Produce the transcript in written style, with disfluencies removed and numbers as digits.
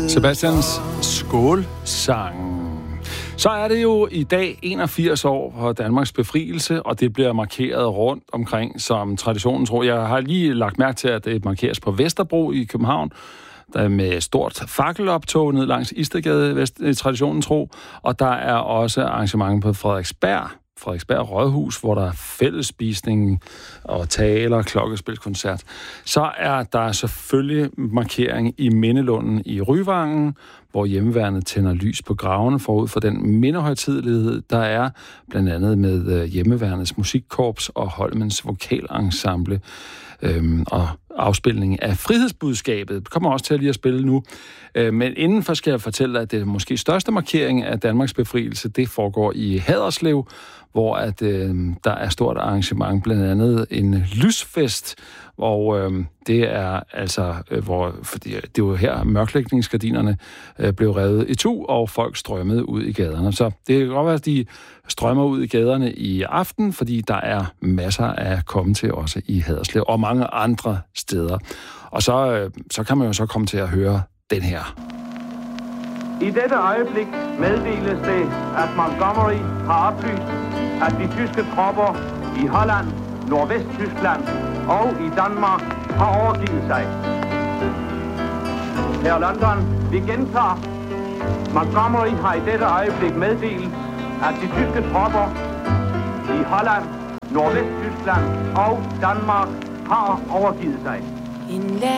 Sebastians skålsang. Så er det jo i dag 81 år for Danmarks befrielse, og det bliver markeret rundt omkring som traditionen tro. Jeg har lige lagt mærke til, at det markeres på Vesterbro i København, der er med stort fakkeloptog ned langs Istedgade, traditionen tro, og der er også arrangement på Frederiksberg Rådhus, hvor der er fællesspisning og taler, klokkespilskoncert. Så er der selvfølgelig markering i Mindelunden i Ryvangen, hvor hjemmeværnet tænder lys på gravene forud for den mindehøjtidelighed, der er blandt andet med hjemmeværnets musikkorps og Holmens vokalensemble og afspilning af frihedsbudskabet. Det kommer også til at lige at spille nu. Men indenfor skal jeg fortælle dig, at det måske største markering af Danmarks befrielse, det foregår i Haderslev, hvor at, der er stort arrangement, blandt andet en lysfest, og det er altså, fordi det er jo her mørklægningsgardinerne blev revet itu, og folk strømmede ud i gaderne. Så det kan godt være, at de strømmer ud i gaderne i aften, fordi der er masser af komme til også i Haderslev, og mange andre steder. Og så kan man jo så komme til at høre den her. I dette øjeblik meddeles det, at Montgomery har oplyst, at de tyske tropper i Holland, Nordvesttyskland og i Danmark har overgivet sig. Her London, vi gentager. Montgomery har i dette øjeblik meddelt, at de tyske tropper i Holland, Nordvesttyskland og Danmark har overgivet sig.